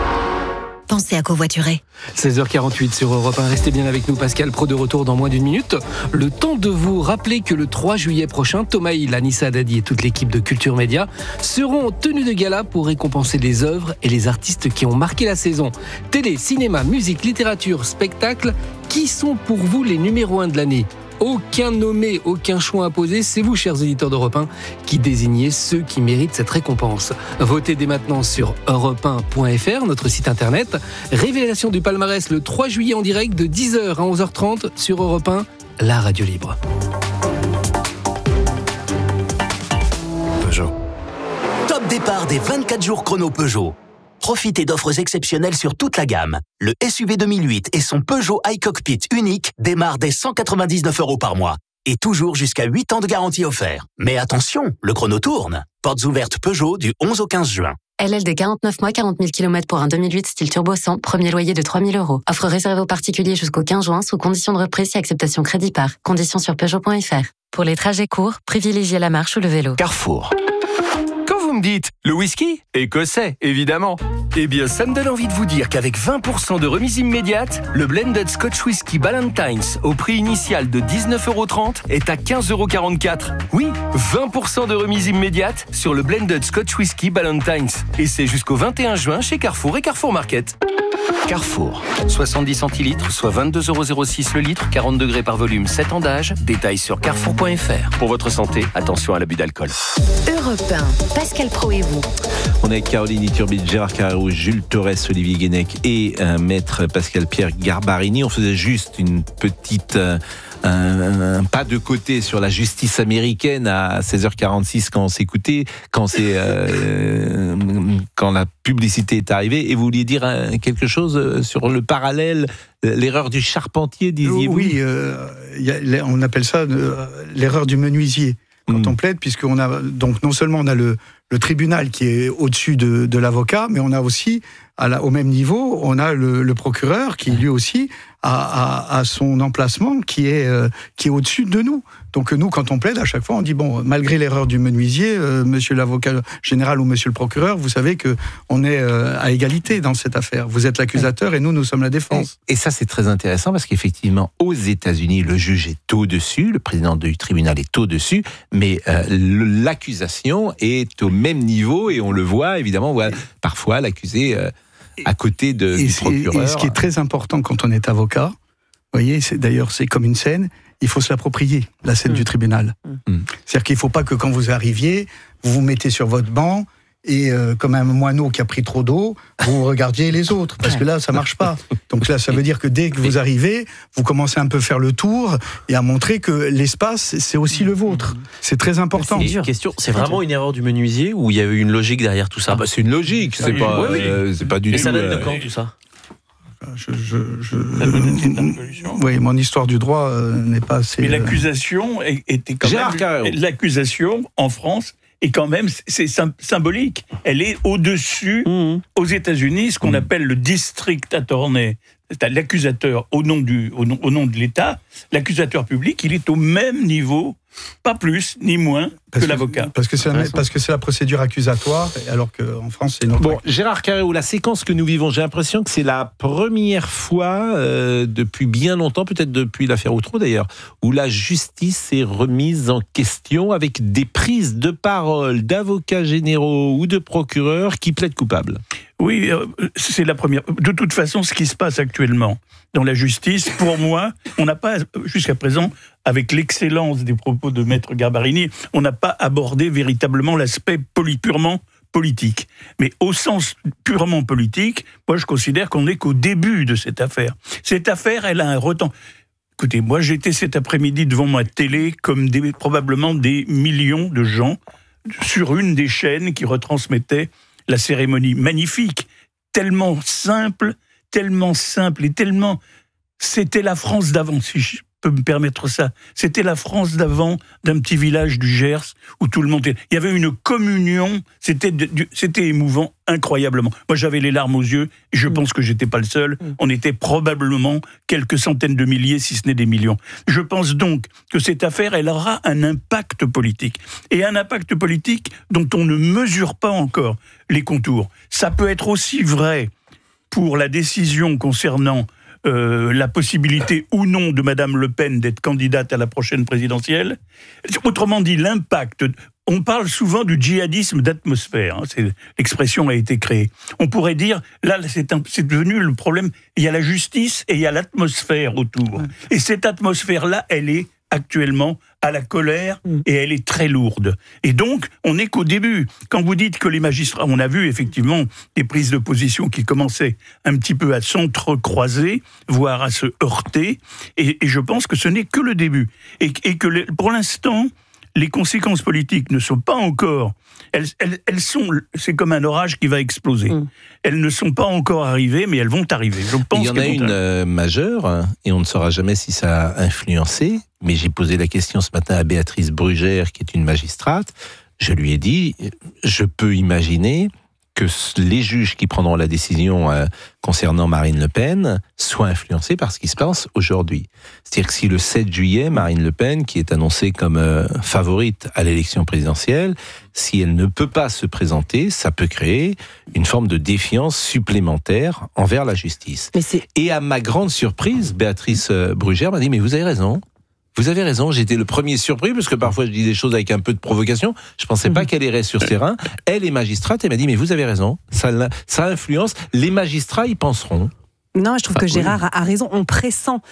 Pensez à covoiturer. seize heures quarante-huit sur Europe un. Restez bien avec nous, Pascal Pro de retour dans moins d'une minute. Le temps de vous rappeler que le trois juillet prochain, Thomas Hill, Anissa Dadi et toute l'équipe de Culture Média seront en tenue de gala pour récompenser les œuvres et les artistes qui ont marqué la saison. Télé, cinéma, musique, littérature, spectacle, qui sont pour vous les numéros un de l'année ? Aucun nommé, aucun choix imposé, c'est vous, chers auditeurs d'Europe un, qui désignez ceux qui méritent cette récompense. Votez dès maintenant sur europe un point f r, notre site internet. Révélation du palmarès le trois juillet en direct de dix heures à onze heures trente sur Europe un, la radio libre. Peugeot. Top départ des vingt-quatre jours chrono Peugeot. Profitez d'offres exceptionnelles sur toute la gamme. Le S U V deux mille huit et son Peugeot iCockpit unique démarrent dès cent quatre-vingt-dix-neuf euros par mois. Et toujours jusqu'à huit ans de garantie offert. Mais attention, le chrono tourne. Portes ouvertes Peugeot du onze au quinze juin. L L D quarante-neuf mois, quarante mille kilomètres pour un deux mille huit style turbo cent, premier loyer de trois mille euros. Offre réservée aux particuliers jusqu'au quinze juin sous condition de reprise et acceptation crédit par. Conditions sur Peugeot point F R. Pour les trajets courts, privilégiez la marche ou le vélo. Carrefour. Quand vous me dites le whisky, écossais, évidemment. Eh bien, ça me donne envie de vous dire qu'avec vingt pour cent de remise immédiate, le Blended Scotch Whisky Ballantines, au prix initial de dix-neuf euros trente, est à quinze euros quarante-quatre. Oui, vingt pour cent de remise immédiate sur le Blended Scotch Whisky Ballantines. Et c'est jusqu'au vingt et un juin chez Carrefour et Carrefour Market. Carrefour. soixante-dix centilitres, soit vingt-deux euros zéro six le litre, quarante degrés par volume, sept ans d'âge. Détails sur carrefour point F R. Pour votre santé, attention à l'abus d'alcool. Europe un, Pascal Pro et vous. On est avec Caroline Iturbide, Gérard Carrérou, Jules Torres, Olivier Guénec et un maître Pascal-Pierre Garbarini. On faisait juste une petite... Euh, Un, un pas de côté sur la justice américaine à seize heures quarante-six quand on s'écoutait, quand c'est euh, quand la publicité est arrivée. Et vous vouliez dire hein, quelque chose sur le parallèle, l'erreur du charpentier, disiez-vous? Oui, euh, y a, on appelle ça euh, l'erreur du menuisier quand mmh. on plaide, puisqu'on a donc non seulement on a le, le tribunal qui est au-dessus de, de l'avocat, mais on a aussi à la, au même niveau, on a le, le procureur qui lui aussi a, a, a son emplacement qui est, euh, qui est au-dessus de nous. Donc nous, quand on plaide, à chaque fois, on dit, bon, malgré l'erreur du menuisier, euh, monsieur l'avocat général ou monsieur le procureur, vous savez qu'on est euh, à égalité dans cette affaire. Vous êtes l'accusateur et nous, nous sommes la défense. Et, et ça, c'est très intéressant parce qu'effectivement, aux États-Unis, le juge est au-dessus, le président du tribunal est au-dessus, mais euh, l'accusation est au même niveau et on le voit, évidemment, on voit parfois l'accusé... Euh, à côté de, et du procureur. Et ce qui est très important quand on est avocat, vous voyez, c'est, d'ailleurs c'est comme une scène, il faut se l'approprier, la scène mmh. du tribunal. Mmh. C'est-à-dire qu'il ne faut pas que quand vous arriviez, vous vous mettez sur votre banc et euh, comme un moineau qui a pris trop d'eau, vous regardiez les autres, parce que là, ça ne marche pas. Donc là, ça veut dire que dès que vous arrivez, vous commencez un peu à faire le tour et à montrer que l'espace, c'est aussi le vôtre. C'est très important. C'est, question, c'est vraiment une erreur du menuisier ou il y a eu une logique derrière tout ça? Ah bah c'est une logique, c'est, pas, oui, oui. Euh, c'est pas du et tout... Et ça date de euh... quand tout ça? Je, je, je... Oui, mon histoire du droit euh, n'est pas assez... Mais l'accusation était quand Gérard même... Carrérou. L'accusation, en France... Et quand même, c'est symbolique. Elle est au-dessus, mmh. aux États-Unis, ce qu'on mmh. appelle le district attorney. C'est l'accusateur au nom du, au nom, au nom de l'État. L'accusateur public, il est au même niveau, pas plus ni moins parce que l'avocat. Parce que c'est la, parce que c'est la procédure accusatoire, alors qu'en France, c'est une autre. Bon, Gérard Carrérou, la séquence que nous vivons, j'ai l'impression que c'est la première fois euh, depuis bien longtemps, peut-être depuis l'affaire Outreau d'ailleurs, où la justice est remise en question avec des prises de parole d'avocats généraux ou de procureurs qui plaident coupables. Oui, c'est la première. De toute façon, ce qui se passe actuellement dans la justice, pour moi, on n'a pas, jusqu'à présent, avec l'excellence des propos de Maître Garbarini, on n'a pas abordé véritablement l'aspect poli, purement politique. Mais au sens purement politique, moi, je considère qu'on n'est qu'au début de cette affaire. Cette affaire, elle a un retentissement. Écoutez, moi, j'étais cet après-midi devant ma télé, comme des, probablement des millions de gens, sur une des chaînes qui retransmettait la cérémonie magnifique, tellement simple, tellement simple et tellement... C'était la France d'avant, si je peux me permettre ça. C'était la France d'avant, d'un petit village du Gers, où tout le monde... Il y avait une communion, c'était, c'était émouvant, incroyablement. Moi, j'avais les larmes aux yeux, et je pense que j'étais pas le seul. On était probablement quelques centaines de milliers, si ce n'est des millions. Je pense donc que cette affaire, elle aura un impact politique. Et un impact politique dont on ne mesure pas encore les contours. Ça peut être aussi vrai pour la décision concernant euh, la possibilité ou non de Madame Le Pen d'être candidate à la prochaine présidentielle. Autrement dit, l'impact... On parle souvent du djihadisme d'atmosphère. Hein, c'est, l'expression a été créée. On pourrait dire, là, c'est, un, c'est devenu le problème. Il y a la justice et il y a l'atmosphère autour. Ouais. Et cette atmosphère-là, elle est actuellement à la colère et elle est très lourde. Et donc, on n'est qu'au début. Quand vous dites que les magistrats, on a vu effectivement des prises de position qui commençaient un petit peu à s'entrecroiser, voire à se heurter. Et, et je pense que ce n'est que le début. Et, et que les, pour l'instant... les conséquences politiques ne sont pas encore... Elles, elles, elles sont... C'est comme un orage qui va exploser. Mmh. Elles ne sont pas encore arrivées, mais elles vont arriver. Je pense Il y en a une euh, majeure, hein, et on ne saura jamais si ça a influencé, mais j'ai posé la question ce matin à Béatrice Brugère, qui est une magistrate. Je lui ai dit, je peux imaginer que les juges qui prendront la décision euh, concernant Marine Le Pen soient influencés par ce qui se passe aujourd'hui. C'est-à-dire que si le sept juillet, Marine Le Pen, qui est annoncée comme euh, favorite à l'élection présidentielle, si elle ne peut pas se présenter, ça peut créer une forme de défiance supplémentaire envers la justice. Mais c'est... Et à ma grande surprise, Béatrice Brugère m'a dit « Mais vous avez raison ». Vous avez raison, j'étais le premier surpris, parce que parfois je dis des choses avec un peu de provocation. Je ne pensais pas qu'elle irait sur ce terrain. Elle est magistrate, elle m'a dit, mais vous avez raison, ça, ça influence. Les magistrats y penseront. Non, je trouve enfin, que Gérard oui. a raison. On pressent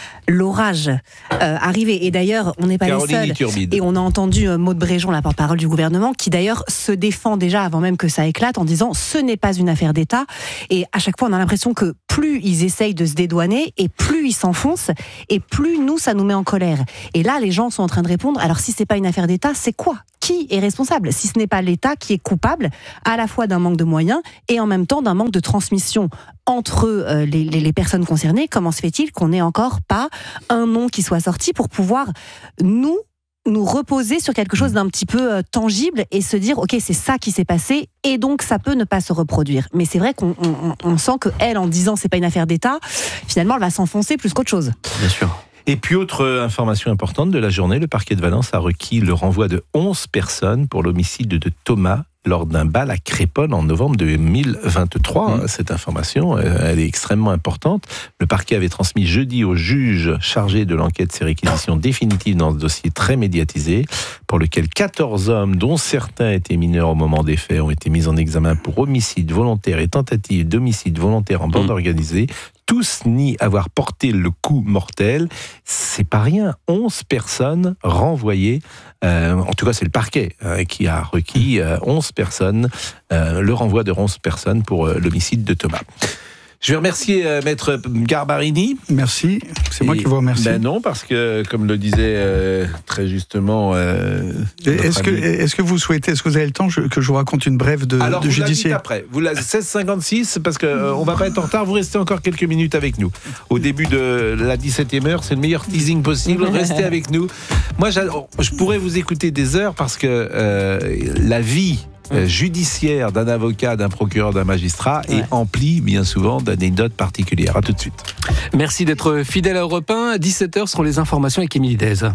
l'orage euh, arriver. Et d'ailleurs, on n'est pas Caroline les seuls. Turbide. Et on a entendu euh, Maud Bréjon, la porte-parole du gouvernement, qui d'ailleurs se défend déjà avant même que ça éclate en disant ce n'est pas une affaire d'État. Et à chaque fois, on a l'impression que plus ils essayent de se dédouaner et plus ils s'enfoncent et plus nous, ça nous met en colère. Et là, les gens sont en train de répondre. Alors, si c'est pas une affaire d'État, c'est quoi ? Qui est responsable ? Si ce n'est pas l'État qui est coupable à la fois d'un manque de moyens et en même temps d'un manque de transmission entre euh, les, les, les personnes concernées, comment se fait-il qu'on n'ait encore pas un nom qui soit sorti pour pouvoir nous nous reposer sur quelque chose d'un petit peu euh, tangible et se dire ok, c'est ça qui s'est passé et donc ça peut ne pas se reproduire. Mais c'est vrai qu'on on, on sent que elle, en disant c'est pas une affaire d'État, finalement elle va s'enfoncer plus qu'autre chose. Bien sûr. Et puis, autre information importante de la journée, le parquet de Valence a requis le renvoi de onze personnes pour l'homicide de Thomas lors d'un bal à Crépol en novembre deux mille vingt-trois. Mmh. Cette information, elle est extrêmement importante. Le parquet avait transmis jeudi au juge chargé de l'enquête ses réquisitions définitives dans ce dossier très médiatisé, pour lequel quatorze hommes, dont certains étaient mineurs au moment des faits, ont été mis en examen pour homicide volontaire et tentative d'homicide volontaire en bande mmh. organisée. Tous nient avoir porté le coup mortel. C'est pas rien. onze personnes renvoyées. Euh, en tout cas, c'est le parquet euh, qui a requis euh, onze personnes, euh, le renvoi de onze personnes pour euh, l'homicide de Thomas. Je vais remercier euh, Maître Garbarini. Merci, c'est moi Et, qui vous remercie. Ben non, parce que, comme le disait euh, très justement... Euh, est-ce, que, est-ce que vous souhaitez, est-ce que vous avez le temps je, que je vous raconte une brève de, Alors, de judiciaire ? Alors, vous la dites après. Vous la seize cinquante-six, parce qu'on euh, ne va pas être en retard, vous restez encore quelques minutes avec nous. Au début de la dix-septième heure, c'est le meilleur teasing possible, restez avec nous. Moi, je pourrais vous écouter des heures, parce que euh, la vie... judiciaire d'un avocat, d'un procureur, d'un magistrat ouais. est empli bien souvent d'anecdotes particulières. À tout de suite. Merci d'être fidèle à Europe un. À dix-sept heures seront les informations avec Émilie Dez.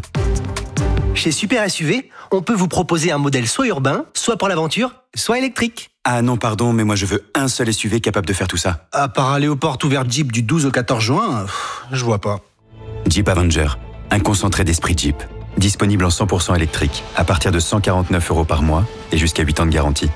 Chez Super S U V, on peut vous proposer un modèle soit urbain, soit pour l'aventure, soit électrique. Ah non, pardon, mais moi je veux un seul S U V capable de faire tout ça. À part aller aux portes ouvertes Jeep du douze au quatorze juin, pff, je vois pas. Jeep Avenger, un concentré d'esprit Jeep. Disponible en cent pour cent électrique, à partir de cent quarante-neuf euros par mois et jusqu'à huit ans de garantie.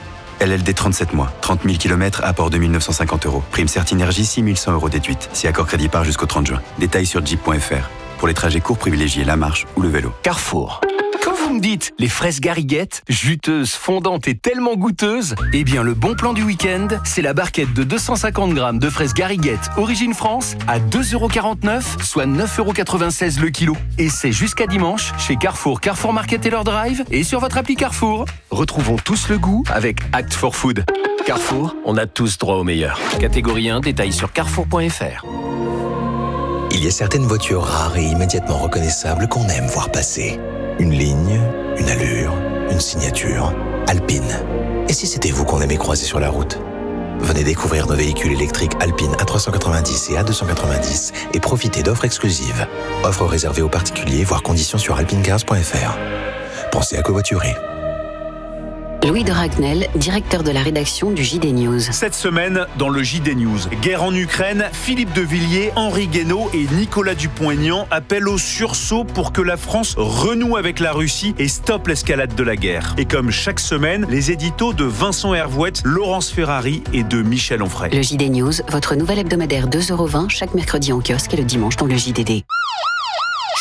L L D trente-sept mois, trente mille kilomètres, apport deux mille neuf cent cinquante euros. Prime Certinergie, six mille cent euros déduite, si accord crédit par jusqu'au trente juin. Détails sur jeep point f r. Pour les trajets courts, privilégiez la marche ou le vélo. Carrefour. Quand vous me dites les fraises Gariguette, juteuses, fondantes et tellement goûteuses, eh bien le bon plan du week-end, c'est la barquette de deux cent cinquante grammes de fraises Gariguette Origine France à deux euros quarante-neuf, soit neuf euros quatre-vingt-seize le kilo. Et c'est jusqu'à dimanche chez Carrefour, Carrefour Market Taylor Drive et sur votre appli Carrefour. Retrouvons tous le goût avec Act for Food. Carrefour, on a tous droit au meilleur. Catégorie un, détail sur carrefour point f r. Il y a certaines voitures rares et immédiatement reconnaissables qu'on aime voir passer. Une ligne, une allure, une signature. Alpine. Et si c'était vous qu'on aimait croiser sur la route ? Venez découvrir nos véhicules électriques Alpine A trois cent quatre-vingt-dix et A deux cent quatre-vingt-dix et profitez d'offres exclusives. Offres réservées aux particuliers, voire conditions sur alpine cars point f r. Pensez à covoiturer. Louis de Ragnel, directeur de la rédaction du J D News. Cette semaine, dans le J D News, guerre en Ukraine, Philippe de Villiers, Henri Guénaud et Nicolas Dupont-Aignan appellent au sursaut pour que la France renoue avec la Russie et stoppe l'escalade de la guerre. Et comme chaque semaine, les éditos de Vincent Hervouette, Laurence Ferrari et de Michel Onfray. Le J D News, votre nouvel hebdomadaire deux euros vingt chaque mercredi en kiosque et le dimanche dans le J D D.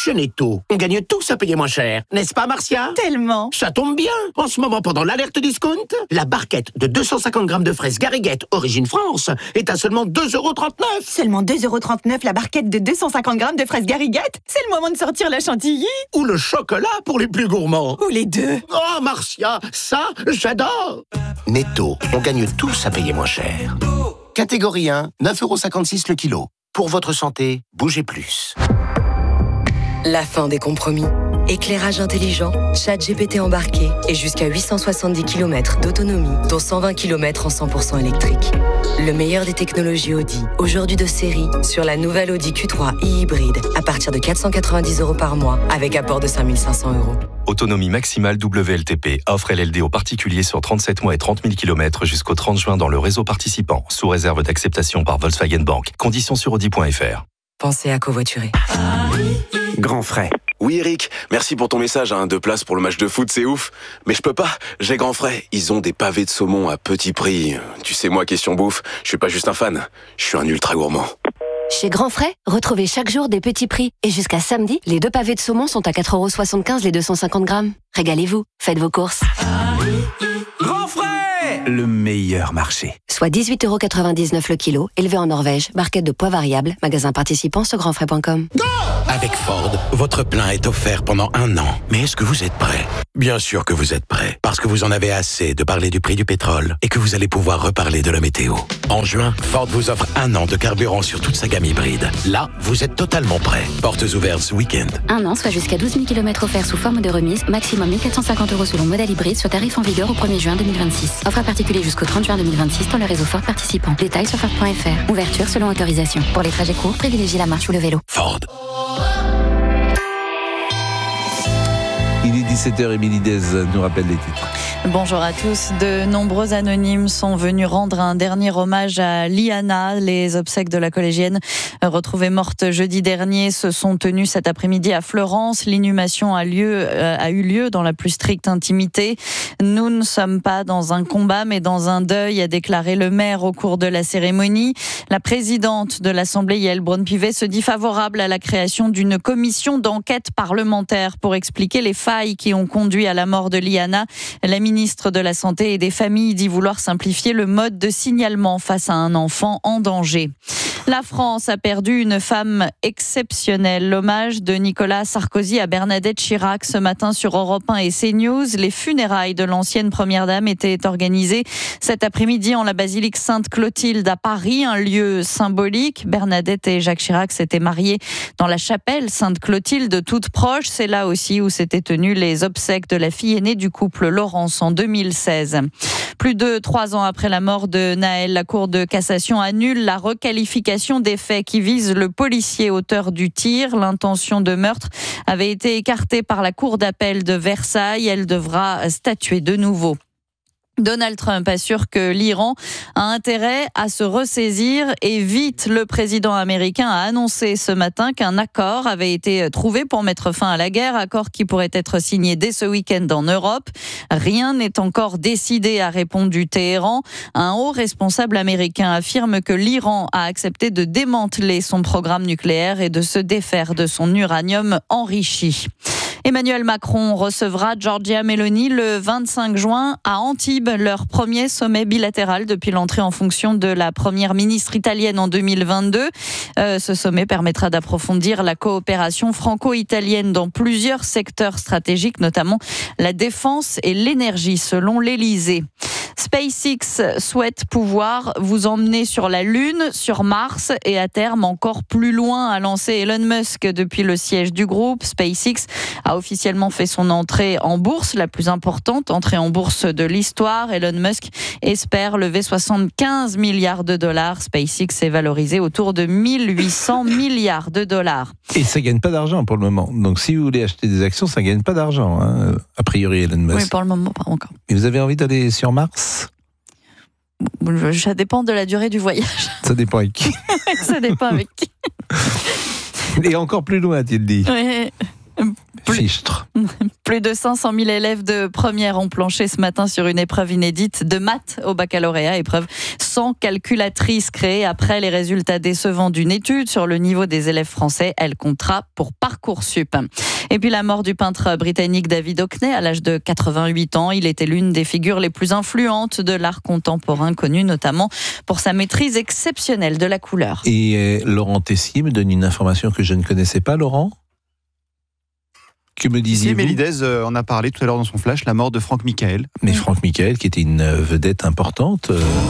Chez Netto, on gagne tous à payer moins cher. N'est-ce pas, Marcia? Tellement. Ça tombe bien. En ce moment, pendant l'alerte discount, la barquette de deux cent cinquante grammes de fraises Gariguette, origine France, est à seulement deux euros trente-neuf. Seulement deux euros trente-neuf la barquette de deux cent cinquante grammes de fraises Gariguette? C'est le moment de sortir la chantilly. Ou le chocolat pour les plus gourmands. Ou les deux. Oh, Marcia, ça, j'adore. Netto, on gagne tous à payer moins cher. Catégorie un, neuf euros cinquante-six le kilo. Pour votre santé, bougez plus. La fin des compromis. Éclairage intelligent, chat G P T embarqué et jusqu'à huit cent soixante-dix kilomètres d'autonomie, dont cent vingt kilomètres en cent pour cent électrique. Le meilleur des technologies Audi, aujourd'hui de série, sur la nouvelle Audi Q trois e-hybride, à partir de quatre cent quatre-vingt-dix euros par mois, avec apport de cinq mille cinq cents euros. Autonomie maximale W L T P. Offre L L D aux particuliers sur trente-sept mois et trente mille kilomètres jusqu'au trente juin dans le réseau participant, sous réserve d'acceptation par Volkswagen Bank. Conditions sur audi point f r. Pensez à covoiturer. Grand frais. Oui Eric, merci pour ton message, hein. Deux places pour le match de foot, c'est ouf. Mais je peux pas, j'ai grand frais. Ils ont des pavés de saumon à petit prix. Tu sais moi, question bouffe, je suis pas juste un fan, je suis un ultra gourmand. Chez Grand Frais, retrouvez chaque jour des petits prix. Et jusqu'à samedi, les deux pavés de saumon sont à quatre euros soixante-quinze les deux cent cinquante grammes. Régalez-vous, faites vos courses. Grand frais, le meilleur marché. Soit dix-huit euros quatre-vingt-dix-neuf le kilo, élevé en Norvège, barquette de poids variable, magasin participant sur grand frais point com. Avec Ford, votre plein est offert pendant un an. Mais est-ce que vous êtes prêt? Bien sûr que vous êtes prêt, parce que vous en avez assez de parler du prix du pétrole et que vous allez pouvoir reparler de la météo. En juin, Ford vous offre un an de carburant sur toute sa gamme hybride. Là, vous êtes totalement prêt. Portes ouvertes ce week-end. Un an, soit jusqu'à douze mille kilomètres offerts sous forme de remise, maximum mille quatre cent cinquante euros selon modèle hybride sur tarif en vigueur au premier juin deux mille vingt-six. Offre à particulier jusqu'au trente juin deux mille vingt-six dans le réseau Ford participant. Détails sur Ford point f r. Ouverture selon autorisation. Pour les trajets courts, privilégiez la marche ou le vélo. Ford. Il est dix-sept heures, Émilie Dez nous rappelle les titres. Bonjour à tous. De nombreux anonymes sont venus rendre un dernier hommage à Liana. Les obsèques de la collégienne retrouvée morte jeudi dernier se sont tenues cet après-midi à Fleurance. L'inhumation a, lieu, a eu lieu dans la plus stricte intimité. Nous ne sommes pas dans un combat, mais dans un deuil, a déclaré le maire au cours de la cérémonie. La présidente de l'Assemblée, Yaël Braun-Pivet, se dit favorable à la création d'une commission d'enquête parlementaire pour expliquer les failles qui ont conduit à la mort de Liana. La ministre de la Santé et des Familles dit vouloir simplifier le mode de signalement face à un enfant en danger. La France a perdu une femme exceptionnelle. L'hommage de Nicolas Sarkozy à Bernadette Chirac ce matin sur Europe un et CNews. Les funérailles de l'ancienne première dame étaient organisées cet après-midi en la basilique Sainte-Clotilde à Paris, un lieu symbolique. Bernadette et Jacques Chirac s'étaient mariés dans la chapelle Sainte-Clotilde, toute proche. C'est là aussi où s'étaient tenues les obsèques de la fille aînée du couple Laurence en deux mille seize. Plus de trois ans après la mort de Naël, la Cour de cassation annule la requalification des faits qui visent le policier auteur du tir. L'intention de meurtre avait été écartée par la Cour d'appel de Versailles. Elle devra statuer de nouveau. Donald Trump assure que l'Iran a intérêt à se ressaisir et vite. Le président américain a annoncé ce matin qu'un accord avait été trouvé pour mettre fin à la guerre, accord qui pourrait être signé dès ce week-end en Europe. Rien n'est encore décidé, a répondu Téhéran. Un haut responsable américain affirme que l'Iran a accepté de démanteler son programme nucléaire et de se défaire de son uranium enrichi. Emmanuel Macron recevra Giorgia Meloni le vingt-cinq juin à Antibes, leur premier sommet bilatéral depuis l'entrée en fonction de la première ministre italienne en deux mille vingt-deux. Euh, ce sommet permettra d'approfondir la coopération franco-italienne dans plusieurs secteurs stratégiques, notamment la défense et l'énergie, selon l'Élysée. SpaceX souhaite pouvoir vous emmener sur la Lune, sur Mars et à terme encore plus loin, a lancé Elon Musk depuis le siège du groupe. SpaceX a officiellement fait son entrée en bourse, la plus importante entrée en bourse de l'histoire. Elon Musk espère lever soixante-quinze milliards de dollars. SpaceX est valorisé autour de mille huit cents milliards de dollars. Et ça ne gagne pas d'argent pour le moment. Donc si vous voulez acheter des actions, ça ne gagne pas d'argent, hein, a priori Elon Musk. Oui, pour le moment, pas encore. Et vous avez envie d'aller sur Mars ? Ça dépend de la durée du voyage. Ça dépend avec qui. Ça dépend avec qui. Et encore plus loin, a-t-il dit. Oui. Fichtre. Plus de cinq cent mille élèves de première ont planché ce matin sur une épreuve inédite de maths au baccalauréat, épreuve sans calculatrice créée après les résultats décevants d'une étude sur le niveau des élèves français. Elle comptera pour Parcoursup. Et puis la mort du peintre britannique David Hockney à l'âge de quatre-vingt-huit ans. Il était l'une des figures les plus influentes de l'art contemporain, connu notamment pour sa maîtrise exceptionnelle de la couleur. Et euh, Laurent Tessier me donne une information que je ne connaissais pas, Laurent. Que me disiez-vous ? Mélidès euh, en a parlé tout à l'heure dans son flash, la mort de Franck Michael. Mais Franck Michael, qui était une vedette importante. Euh...